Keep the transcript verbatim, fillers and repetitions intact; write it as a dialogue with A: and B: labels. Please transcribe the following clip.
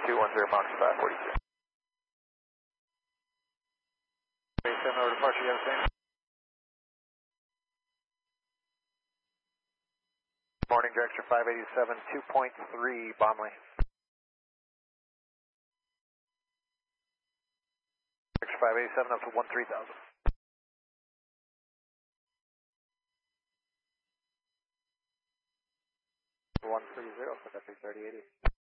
A: two one zero, box five forty-two. Base seven over departure, you have the same? Morning, director five eighty-seven, two point three, Bomley. Director five eighty-seven up to one three thousand. one three zero, for that three thirty eighty.